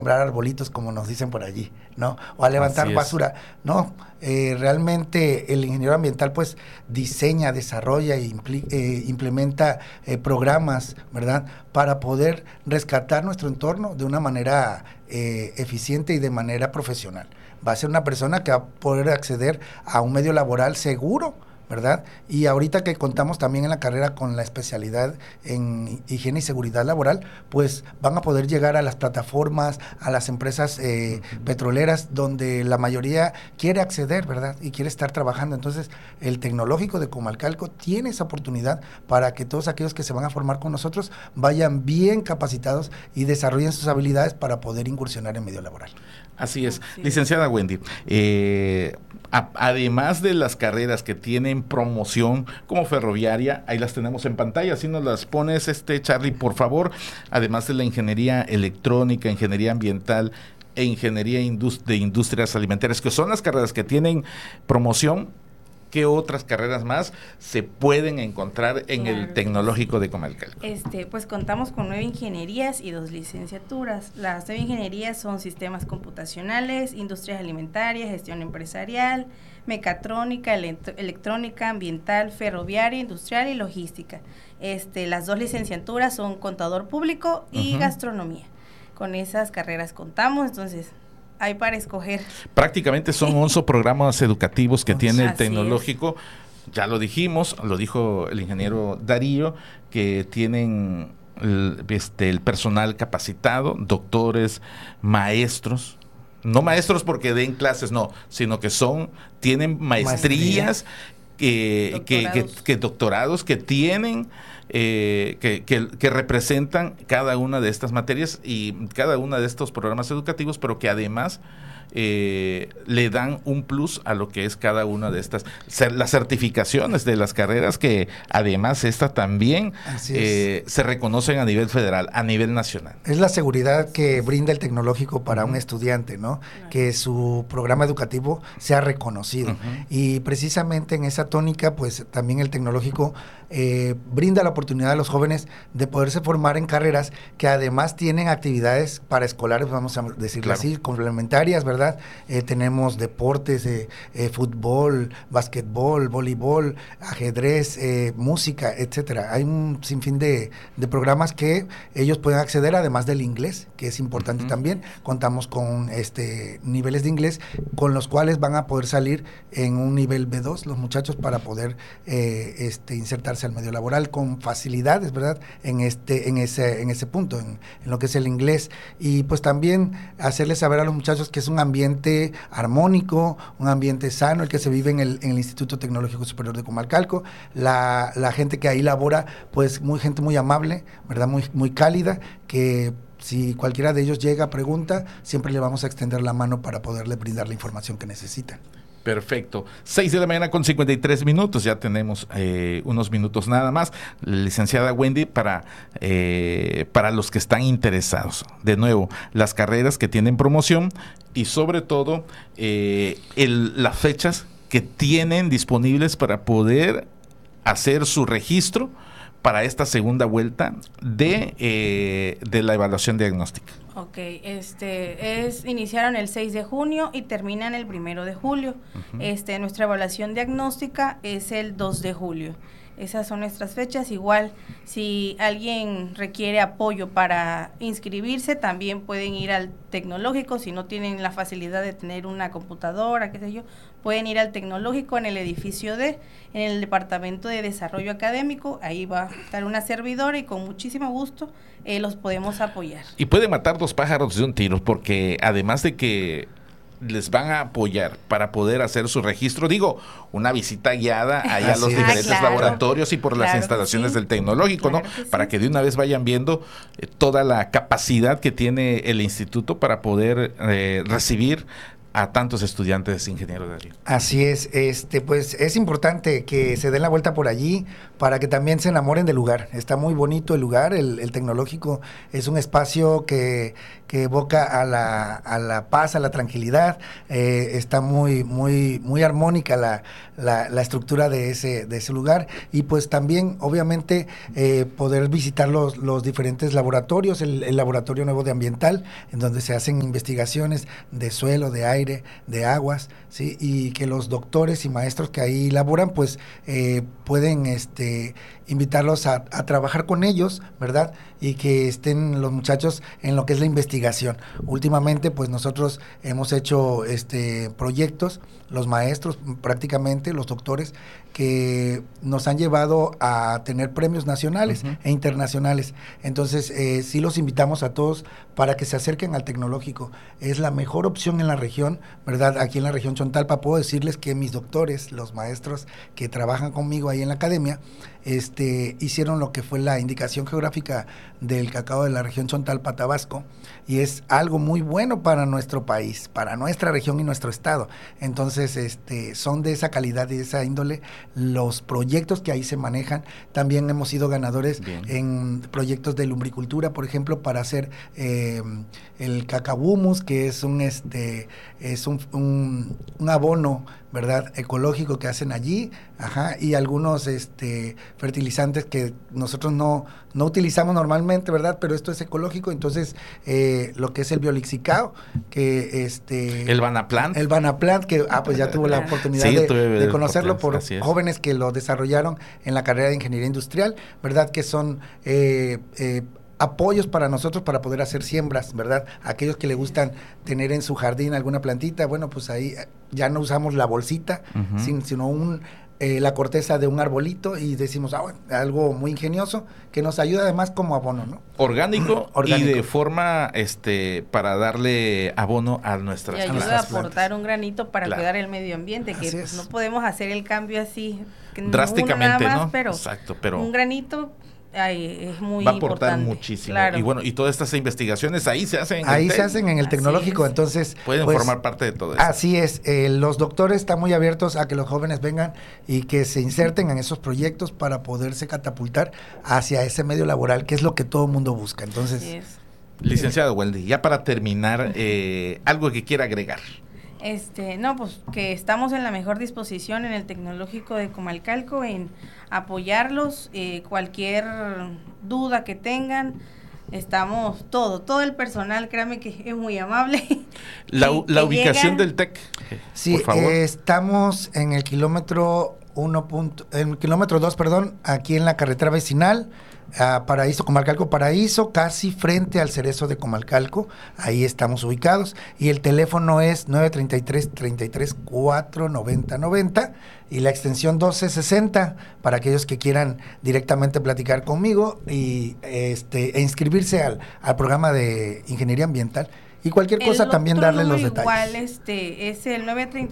sembrar arbolitos, como nos dicen por allí, ¿no? O a levantar Así es. basura. No, realmente el ingeniero ambiental pues diseña, desarrolla e implementa programas, ¿verdad? Para poder rescatar nuestro entorno de una manera eficiente y de manera profesional. Va a ser una persona que va a poder acceder a un medio laboral seguro, ¿verdad? Y ahorita que contamos también en la carrera con la especialidad en higiene y seguridad laboral, pues van a poder llegar a las plataformas, a las empresas petroleras, donde la mayoría quiere acceder, ¿verdad? Y quiere estar trabajando. Entonces, el tecnológico de Comalcalco tiene esa oportunidad para que todos aquellos que se van a formar con nosotros vayan bien capacitados y desarrollen sus habilidades para poder incursionar en medio laboral. Así es. Licenciada Wendy, además de las carreras que tienen promoción como ferroviaria, ahí las tenemos en pantalla, si nos las pones, Charlie, por favor, además de la ingeniería electrónica, ingeniería ambiental e ingeniería de industrias alimentarias, que son las carreras que tienen promoción, ¿qué otras carreras más se pueden encontrar en el tecnológico de Comalcalco? Pues contamos con 9 ingenierías y 2 licenciaturas. Las 9 ingenierías son sistemas computacionales, industrias alimentarias, gestión empresarial, mecatrónica, electrónica, ambiental, ferroviaria, industrial y logística. Las 2 licenciaturas son contador público y gastronomía. Con esas carreras contamos, entonces hay para escoger. Prácticamente son 11 programas educativos que tiene el Así tecnológico. Ya lo dijimos, lo dijo el ingeniero Darío, que tienen el personal capacitado, doctores, maestros. No maestros porque den clases, no, sino que tienen maestrías, doctorados que tienen, que representan cada una de estas materias y cada una de estos programas educativos, pero que además le dan un plus a lo que es cada una de estas, las certificaciones de las carreras, que además esta también se reconocen a nivel federal, a nivel nacional. Es la seguridad que brinda el tecnológico para un estudiante, ¿no? Que su programa educativo sea reconocido. Y precisamente en esa tónica, pues también el tecnológico brinda la oportunidad a los jóvenes de poderse formar en carreras que además tienen actividades paraescolares, vamos a decirlo así, complementarias, ¿verdad? Tenemos deportes, fútbol, básquetbol, voleibol, ajedrez, música, etcétera. Hay un sinfín de programas que ellos pueden acceder, además del inglés, que es importante también. Contamos con niveles de inglés con los cuales van a poder salir en un nivel B2 los muchachos para poder insertarse al medio laboral con facilidades, ¿verdad? En ese punto, en lo que es el inglés. Y pues también hacerles saber a los muchachos que es un ambiente armónico, un ambiente sano, el que se vive en el Instituto Tecnológico Superior de Comalcalco. La gente que ahí labora, pues gente muy amable, ¿verdad? Muy cálida, que si cualquiera de ellos llega, pregunta, siempre le vamos a extender la mano para poderle brindar la información que necesitan. Perfecto. 6 de la mañana con 53 minutos. Ya tenemos unos minutos nada más. Licenciada Wendy, para los que están interesados. De nuevo, las carreras que tienen promoción y sobre todo las fechas que tienen disponibles para poder hacer su registro para esta segunda vuelta de la evaluación diagnóstica. Ok, iniciaron el 6 de junio y terminan el 1 de julio. Nuestra evaluación diagnóstica es el 2 de julio. Esas son nuestras fechas. Igual, si alguien requiere apoyo para inscribirse, también pueden ir al tecnológico. Si no tienen la facilidad de tener una computadora, qué sé yo, pueden ir al tecnológico en el edificio en el departamento de desarrollo académico. Ahí va a estar una servidora y con muchísimo gusto los podemos apoyar. Y puede matar 2 pájaros de un tiro, porque además de que les van a apoyar para poder hacer su registro, una visita guiada allá a los diferentes laboratorios y por las instalaciones del tecnológico, ¿no? Para que de una vez vayan viendo toda la capacidad que tiene el instituto para poder recibir a tantos estudiantes, ingeniero Darío? Así es, pues es importante que se den la vuelta por allí para que también se enamoren del lugar. Está muy bonito el lugar, el tecnológico es un espacio que evoca a la paz, a la tranquilidad. Está muy armónica la estructura de ese lugar, y pues también obviamente poder visitar los diferentes laboratorios, el laboratorio nuevo de ambiental, en donde se hacen investigaciones de suelo, de aire, de aguas, ¿sí? Y que los doctores y maestros que ahí laboran pues pueden invitarlos a trabajar con ellos, ¿verdad? Y que estén los muchachos en lo que es la investigación. Últimamente pues nosotros hemos hecho proyectos, los maestros prácticamente, los doctores, que nos han llevado a tener premios nacionales e internacionales. Entonces sí los invitamos a todos para que se acerquen al tecnológico. Es la mejor opción en la región, ¿verdad? Aquí en la región Chontalpa puedo decirles que mis doctores, los maestros que trabajan conmigo ahí en la academia, hicieron lo que fue la indicación geográfica del cacao de la región Chontalpa, Tabasco, y es algo muy bueno para nuestro país, para nuestra región y nuestro estado. Entonces, son de esa calidad y de esa índole los proyectos que ahí se manejan. También hemos sido ganadores en proyectos de lumbricultura, por ejemplo, para hacer el cacahumus, que es un abono, ¿verdad?, ecológico que hacen allí, y algunos fertilizantes que nosotros no utilizamos normalmente, ¿verdad?, pero esto es ecológico. Entonces lo que es el biolixicao, que el Vanaplant, que pues ya tuvo la oportunidad de conocerlo por jóvenes que lo desarrollaron en la carrera de ingeniería industrial, ¿verdad?, que son apoyos para nosotros para poder hacer siembras, ¿verdad? Aquellos que le gustan tener en su jardín alguna plantita, bueno, pues ahí ya no usamos la bolsita, sino la corteza de un arbolito, y decimos, bueno, algo muy ingenioso que nos ayuda además como abono, ¿no? Orgánico. Y de forma para darle abono a nuestras plantas. Y ayuda a aportar plantas. Un granito para cuidar el medio ambiente, que pues, no podemos hacer el cambio así drásticamente, nada más, ¿no? pero exacto, pero un granito es muy va a aportar importante. muchísimo. Claro. Y bueno, y todas estas investigaciones ahí se hacen en el tecnológico, entonces pueden formar parte de todo eso. Así es, los doctores están muy abiertos a que los jóvenes vengan y que se inserten en esos proyectos para poderse catapultar hacia ese medio laboral, que es lo que todo el mundo busca. Entonces, licenciado Wendy, ya para terminar, algo que quiera agregar. No, pues que estamos en la mejor disposición en el Tecnológico de Comalcalco en apoyarlos, cualquier duda que tengan, estamos todo el personal, créanme que es muy amable. La ubicación del TEC, sí, por favor. Estamos en el kilómetro 2, aquí en la carretera vecinal, Paraíso, Comalcalco, Paraíso, casi frente al Cerezo de Comalcalco. Ahí estamos ubicados, y el teléfono es 933-33-490-90 y la extensión 1260 para aquellos que quieran directamente platicar conmigo y e inscribirse al programa de ingeniería ambiental. Y cualquier cosa también darle los detalles. Igual es el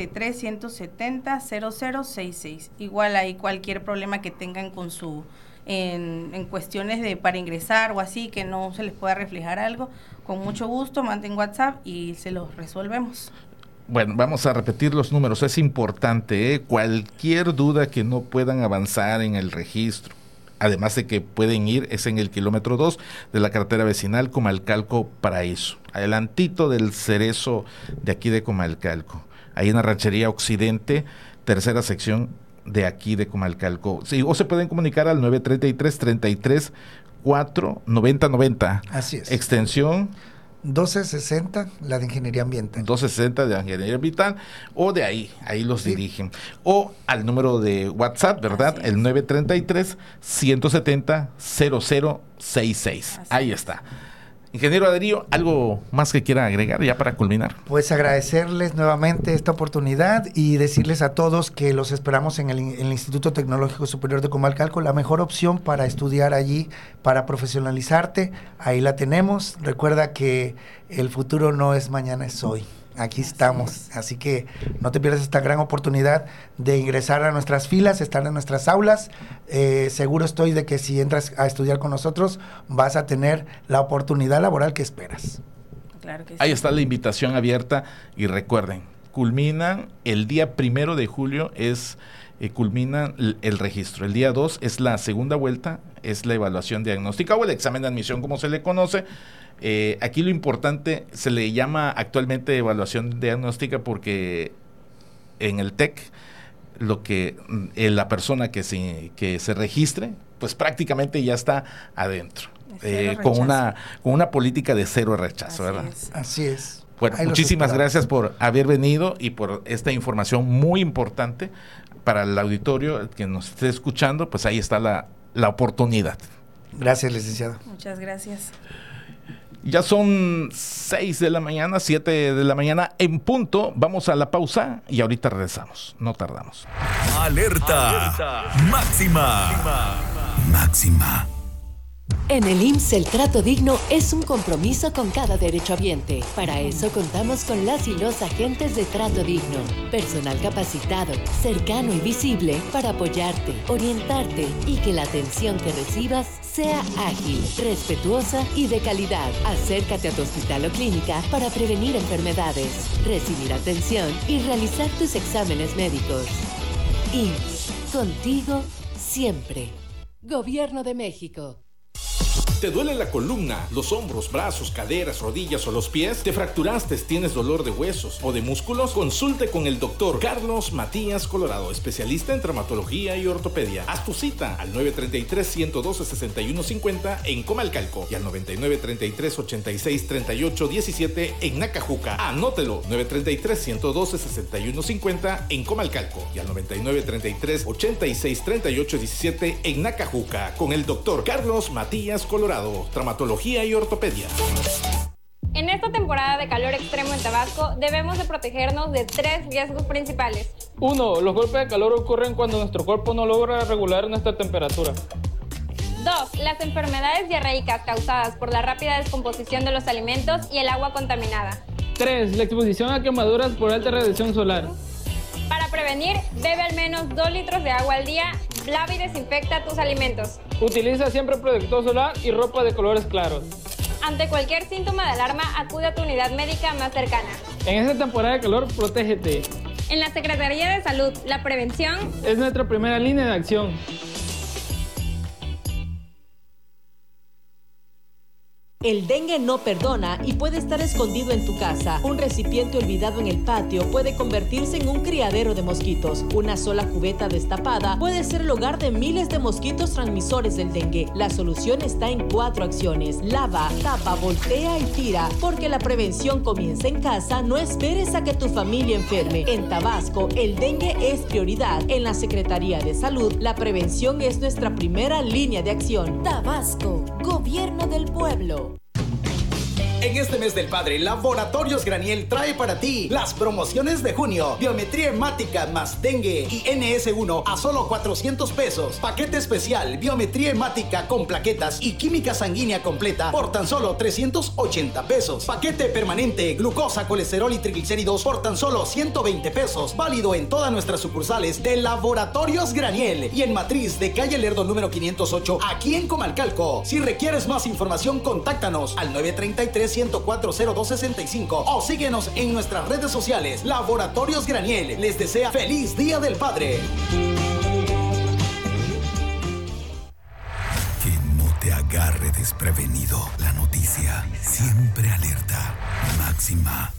933-170-0066. Igual hay cualquier problema que tengan con su en cuestiones para ingresar o así, que no se les pueda reflejar algo, con mucho gusto manden WhatsApp y se los resolvemos. Bueno, vamos a repetir los números, es importante, cualquier duda que no puedan avanzar en el registro, además de que pueden ir, es en el kilómetro 2 de la carretera vecinal Comalcalco Paraíso, adelantito del Cerezo de aquí de Comalcalco, ahí en la ranchería Occidente, tercera sección de aquí de Comalcalco. Sí, o se pueden comunicar al 933-33-490-90. Así es. Extensión 1260, la de ingeniería ambiental. 1260 de ingeniería ambiental, o de ahí los dirigen. O al número de WhatsApp, ¿verdad? El 933-170-0066. Ahí está. Ingeniero Darío, ¿algo más que quiera agregar ya para culminar? Pues agradecerles nuevamente esta oportunidad y decirles a todos que los esperamos en el Instituto Tecnológico Superior de Comalcalco, la mejor opción para estudiar allí, para profesionalizarte, ahí la tenemos. Recuerda que el futuro no es mañana, es hoy. Aquí estamos, así que no te pierdas esta gran oportunidad de ingresar a nuestras filas, estar en nuestras aulas. Seguro estoy de que si entras a estudiar con nosotros vas a tener la oportunidad laboral que esperas. Claro que sí. Ahí está la invitación abierta y recuerden, culminan el día 1 de julio, culmina el registro. El día 2 es la segunda vuelta, es la evaluación diagnóstica o el examen de admisión, como se le conoce. Aquí lo importante, se le llama actualmente evaluación diagnóstica porque en el TEC, la persona que se registre, pues prácticamente ya está adentro, con una política de cero rechazo, ¿verdad? Así es. Bueno, muchísimas gracias por haber venido y por esta información muy importante para el auditorio que nos esté escuchando. Pues ahí está la oportunidad. Gracias, licenciado. Muchas gracias. Ya son 6 de la mañana, 7 de la mañana en punto. Vamos a la pausa y ahorita regresamos. No tardamos. Alerta. Máxima. Máxima. En el IMSS el trato digno es un compromiso con cada derechohabiente. Para eso contamos con las y los agentes de trato digno. Personal capacitado, cercano y visible para apoyarte, orientarte y que la atención que recibas sea ágil, respetuosa y de calidad. Acércate a tu hospital o clínica para prevenir enfermedades, recibir atención y realizar tus exámenes médicos. IMSS, contigo siempre. Gobierno de México. ¿Te duele la columna, los hombros, brazos, caderas, rodillas o los pies? ¿Te fracturaste, tienes dolor de huesos o de músculos? Consulte con el doctor Carlos Matías Colorado, especialista en traumatología y ortopedia. Haz tu cita al 933-112-6150 en Comalcalco y al 9933-863817 en Nacajuca. Anótelo, 933-112-6150 en Comalcalco y al 9933-863817 en Nacajuca con el doctor Carlos Matías Colorado, traumatología y ortopedia. En esta temporada de calor extremo en Tabasco, debemos de protegernos de 3 riesgos principales. 1. Los golpes de calor ocurren cuando nuestro cuerpo no logra regular nuestra temperatura. 2. Las enfermedades diarreicas causadas por la rápida descomposición de los alimentos y el agua contaminada. 3. La exposición a quemaduras por alta radiación solar. Para prevenir, bebe al menos 2 litros de agua al día, lava y desinfecta tus alimentos. Utiliza siempre protector solar y ropa de colores claros. Ante cualquier síntoma de alarma, acude a tu unidad médica más cercana. En esta temporada de calor, protégete. En la Secretaría de Salud, la prevención es nuestra primera línea de acción. El dengue no perdona y puede estar escondido en tu casa. Un recipiente olvidado en el patio puede convertirse en un criadero de mosquitos. Una sola cubeta destapada puede ser el hogar de miles de mosquitos transmisores del dengue. La solución está en 4 acciones. Lava, tapa, voltea y tira. Porque la prevención comienza en casa, no esperes a que tu familia enferme. En Tabasco, el dengue es prioridad. En la Secretaría de Salud, la prevención es nuestra primera línea de acción. Tabasco, Gobierno del Pueblo. En este mes del padre, Laboratorios Graniel trae para ti las promociones de junio. Biometría hemática más dengue y NS1 a solo 400 pesos. Paquete especial, biometría hemática con plaquetas y química sanguínea completa por tan solo 380 pesos. Paquete permanente, glucosa, colesterol y triglicéridos por tan solo 120 pesos. Válido en todas nuestras sucursales de Laboratorios Graniel y en Matriz de calle Lerdo número 508 aquí en Comalcalco. Si requieres más información, contáctanos al 933-104-0265 o síguenos en nuestras redes sociales. Laboratorios Graniel les desea feliz Día del Padre. Que no te agarre desprevenido. La noticia siempre alerta. Máxima.